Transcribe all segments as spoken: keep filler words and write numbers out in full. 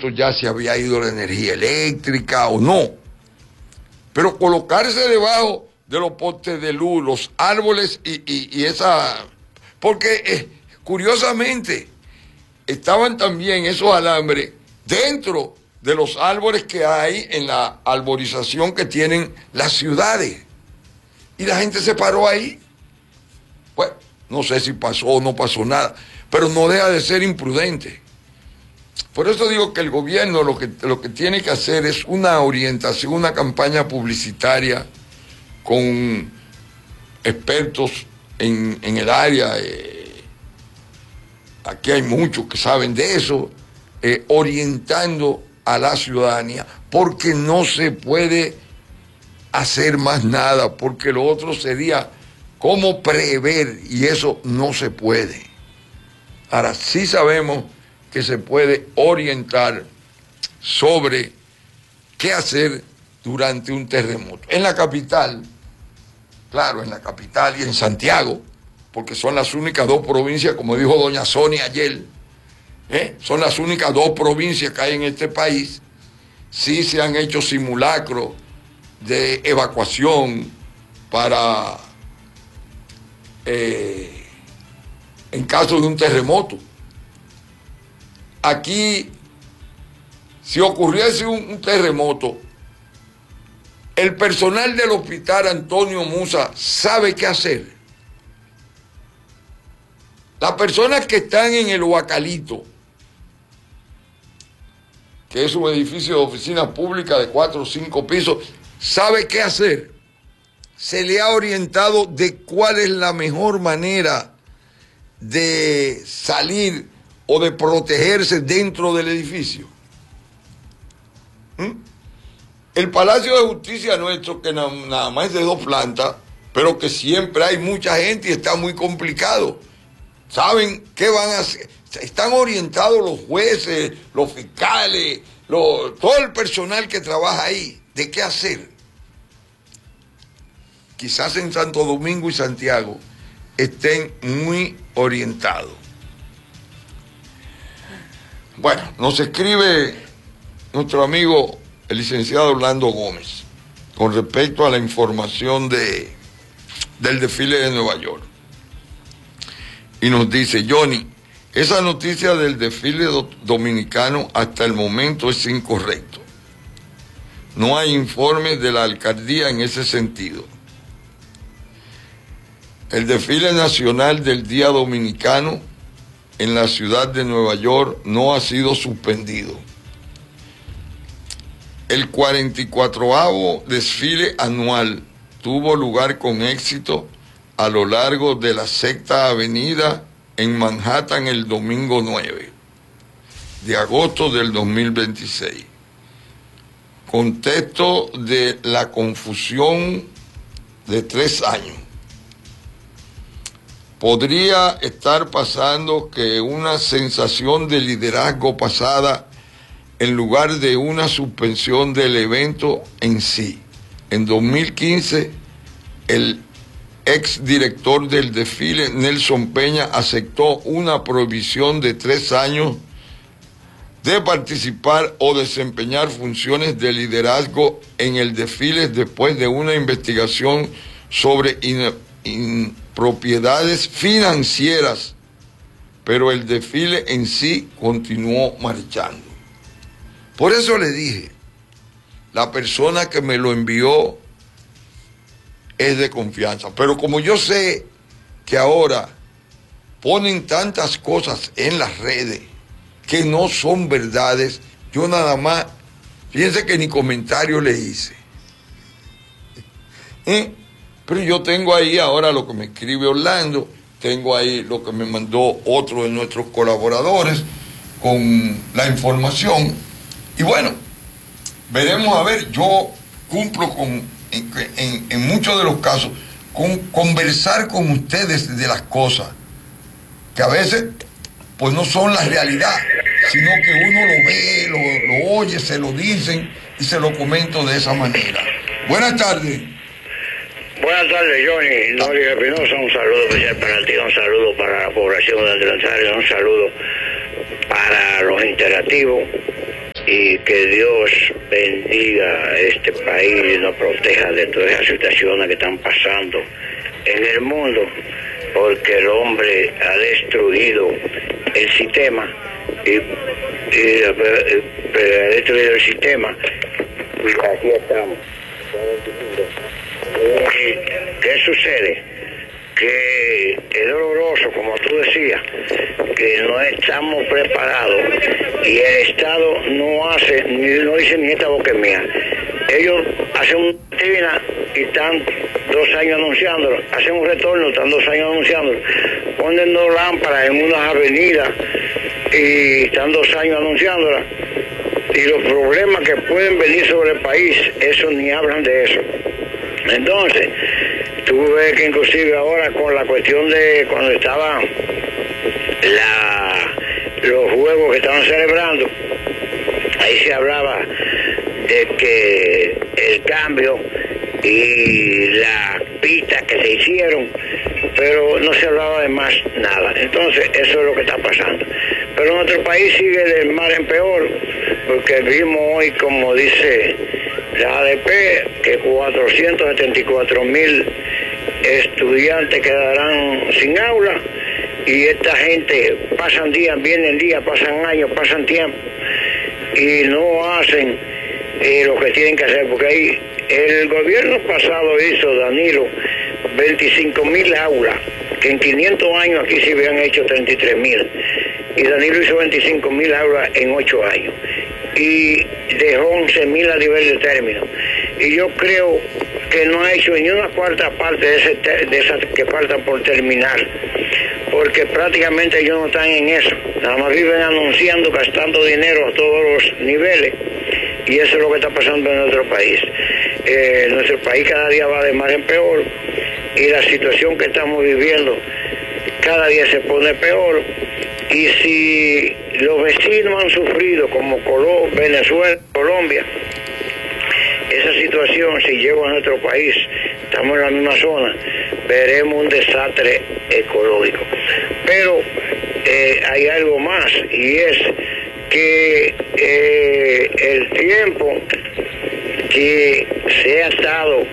momento ya se había ido la energía eléctrica o no. Pero colocarse debajo de los postes de luz, los árboles y, y, y esa... Porque eh, curiosamente estaban también esos alambres dentro de los árboles que hay en la arborización que tienen las ciudades. Y la gente se paró ahí. Pues no sé si pasó o no pasó nada, pero no deja de ser imprudente. Por eso digo que el gobierno lo que, lo que tiene que hacer es una orientación, una campaña publicitaria con expertos en, en el área. Eh, aquí hay muchos que saben de eso, eh, orientando a la ciudadanía, porque no se puede hacer más nada, porque lo otro sería como prever, y eso no se puede. Ahora sí sabemos que se puede orientar sobre qué hacer durante un terremoto. En la capital, claro, en la capital y en Santiago, porque son las únicas dos provincias, como dijo doña Sonia ayer, ¿eh? son las únicas dos provincias que hay en este país. Sí se han hecho simulacros de evacuación para, eh, en caso de un terremoto. Aquí, si ocurriese un, un terremoto, el personal del hospital Antonio Musa sabe qué hacer. Las personas que están en el Huacalito, que es un edificio de oficinas públicas de cuatro o cinco pisos, sabe qué hacer. Se le ha orientado de cuál es la mejor manera de salir o de protegerse dentro del edificio. ¿Mm? El Palacio de Justicia nuestro, que na nada más es de dos plantas, pero que siempre hay mucha gente y está muy complicado. ¿Saben qué van a hacer? Están orientados los jueces, los fiscales, los, todo el personal que trabaja ahí, de qué hacer. Quizás en Santo Domingo y Santiago estén muy orientados. Bueno, nos escribe nuestro amigo el licenciado Orlando Gómez con respecto a la información de, del desfile de Nueva York. Y nos dice: Johnny, esa noticia del desfile do, dominicano hasta el momento es incorrecto. No hay informes de la alcaldía en ese sentido. El desfile nacional del Día Dominicano en la ciudad de Nueva York no ha sido suspendido. El cuarenta y cuatroavo desfile anual tuvo lugar con éxito a lo largo de la Sexta Avenida en Manhattan el domingo nueve de agosto del dos mil veintiséis. Contexto de la confusión de tres años. Podría estar pasando que una sensación de liderazgo pasada en lugar de una suspensión del evento en sí. En dos mil quince, el exdirector del desfile, Nelson Peña, aceptó una prohibición de tres años de participar o desempeñar funciones de liderazgo en el desfile después de una investigación sobre impropiedades financieras, pero el desfile en sí continuó marchando. Por eso le dije, la persona que me lo envió es de confianza, pero como yo sé que ahora ponen tantas cosas en las redes que no son verdades, yo nada más, fíjense que ni comentario le hice. ¿Eh? Pero yo tengo ahí ahora lo que me escribe Orlando, tengo ahí lo que me mandó otro de nuestros colaboradores con la información. Y bueno, veremos a ver, yo cumplo con, en, en, en muchos de los casos, con conversar con ustedes de las cosas, que a veces pues no son la realidad, sino que uno lo ve, lo, lo oye, se lo dicen y se lo comento de esa manera. Buenas tardes. Buenas tardes, Johnny. Noriega Espinosa, un saludo especial para ti, un saludo para la población de Atlántico, un saludo para los interactivos. y que Dios bendiga a este país y nos proteja de todas esas situaciones que están pasando en el mundo, porque el hombre ha destruido el sistema y, y, y ha destruido el sistema y aquí estamos. ¿Qué sucede? Que es doloroso, como tú decías, que no estamos preparados y el Estado no hace, ni, no dice ni esta boca es mía. Ellos hacen una tina y están dos años anunciándolo, hacen un retorno, están dos años anunciándolo, ponen dos lámparas en unas avenidas y están dos años anunciándola. Y los problemas que pueden venir sobre el país, eso ni hablan de eso. Entonces, tú ves que inclusive ahora con la cuestión de cuando estaban la, los juegos que estaban celebrando, ahí se hablaba de que el cambio y las pistas que se hicieron, pero no se hablaba de más nada. Entonces, eso es lo que está pasando. Pero nuestro país sigue del mal en peor, porque vimos hoy, como dice la A D P, que cuatrocientos setenta y cuatro mil estudiantes quedarán sin aula, y esta gente pasan días, vienen días, pasan años, pasan tiempo, y no hacen eh, lo que tienen que hacer, porque ahí el gobierno pasado hizo, Danilo, veinticinco mil aulas, que en quinientos años aquí se habían hecho treinta y tres mil, y Danilo hizo veinticinco mil aulas en ocho años, y dejó once mil a nivel de término. Y yo creo que no ha hecho ni una cuarta parte de, ese de esas que faltan por terminar, porque prácticamente ellos no están en eso, nada más viven anunciando, gastando dinero a todos los niveles, y eso es lo que está pasando en nuestro país. Eh, nuestro país cada día va de mal en peor, y la situación que estamos viviendo cada día se pone peor. Y si los vecinos han sufrido, como Colo Venezuela, Colombia, esa situación, si llega a nuestro país, estamos en la misma zona, veremos un desastre ecológico. Pero eh, hay algo más, y es que eh, el tiempo que se ha estado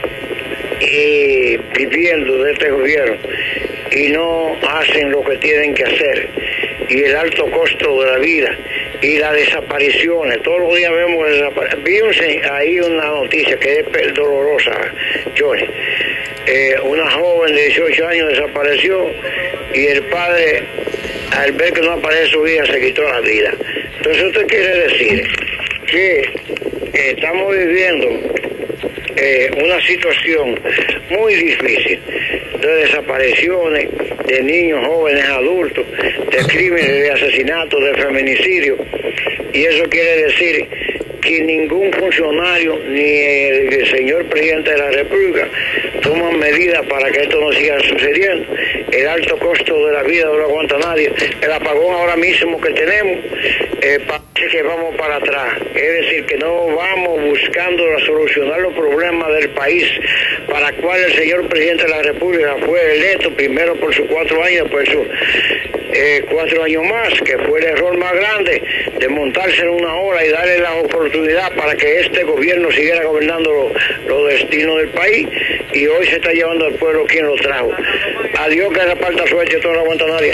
eh, viviendo de este gobierno y no hacen lo que tienen que hacer, y el alto costo de la vida y las desapariciones, todos los días vemos desapariciones. Vi ahí una noticia que es dolorosa, Johnny. Eh, una joven de dieciocho años desapareció y el padre, al ver que no aparece su hija, se quitó la vida. Entonces esto quiere decir que eh, estamos viviendo eh, una situación muy difícil de desapariciones de niños, jóvenes, adultos, de crímenes, de asesinatos, de feminicidio, y eso quiere decir que ningún funcionario ni el señor presidente de la República toman medidas para que esto no siga sucediendo. El alto costo de la vida no lo aguanta nadie. El apagón ahora mismo que tenemos, eh, parece que vamos para atrás. Es decir, que no vamos buscando solucionar los problemas del país, para el cual el señor presidente de la República fue electo primero por sus cuatro años, por sus eh, cuatro años más, que fue el error más grande de montarse en una hora y darle la oportunidad para que este gobierno siguiera gobernando los lo destinos del país, y hoy se está llevando al pueblo quien lo trajo. Adiós, que reparta suerte, esto no lo aguanta nadie.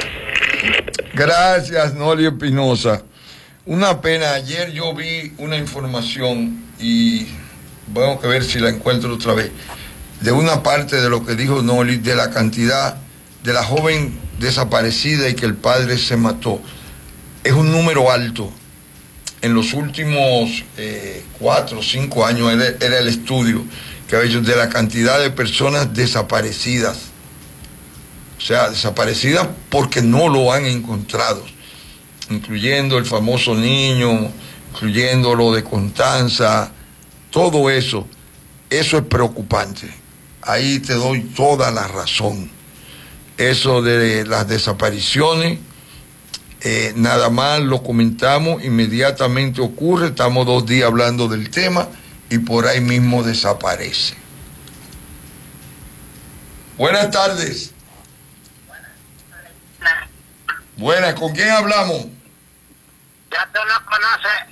Gracias, Noli Espinosa. Una pena, ayer yo vi una información y vamos a ver si la encuentro otra vez, de una parte de lo que dijo Noli, de la cantidad de la joven desaparecida y que el padre se mató. Es un número alto. En los últimos eh, cuatro o cinco años era, era el estudio que había hecho de la cantidad de personas desaparecidas. O sea, desaparecidas porque no lo han encontrado, incluyendo el famoso niño, incluyendo lo de Constanza, todo eso. Eso es preocupante. Ahí te doy toda la razón. Eso de las desapariciones, eh, nada más lo comentamos, inmediatamente ocurre, estamos dos días hablando del tema y por ahí mismo desaparece. Buenas tardes. Buenas, ¿con quién hablamos? Ya tú no conoces